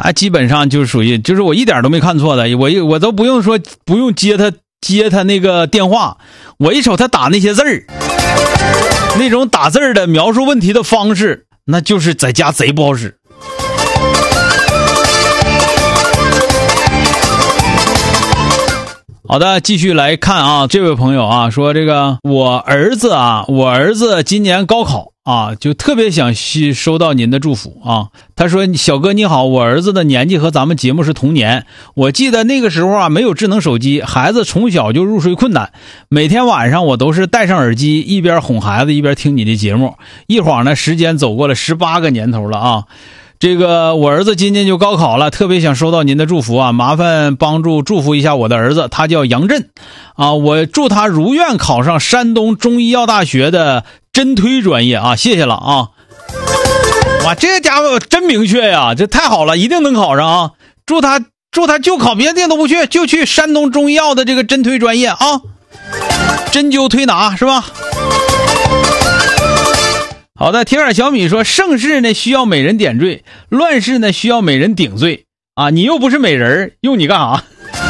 那基本上就是属于，就是我一点都没看错的，我都不用接他那个电话，我一瞅他打那些字儿，那种打字的描述问题的方式，那就是在家贼不好使。好的，继续来看啊，这位朋友啊说，这个我儿子今年高考啊，就特别想收到您的祝福啊。他说，小哥你好，我儿子的年纪和咱们节目是同年，我记得那个时候啊没有智能手机，孩子从小就入睡困难，每天晚上我都是戴上耳机，一边哄孩子一边听你的节目，一晃呢时间走过了18个年头了啊。这个我儿子今年就高考了，特别想收到您的祝福啊，麻烦帮助祝福一下我的儿子，他叫杨震啊，我祝他如愿考上山东中医药大学的针推专业啊，谢谢了啊。哇，这个家伙真明确呀，这太好了，一定能考上啊，祝他就考，别的地都不去，就去山东中医药的这个针推专业啊，针灸推拿是吧？好的，铁杆小米说，盛世呢需要美人点缀，乱世呢需要美人顶罪啊！你又不是美人，用你干啥？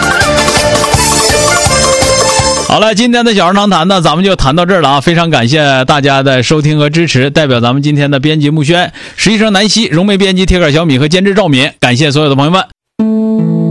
好了，今天的小人堂谈呢，咱们就谈到这儿了啊！非常感谢大家的收听和支持，代表咱们今天的编辑木轩、实习生南希、荣美编辑铁杆小米和监制赵敏，感谢所有的朋友们。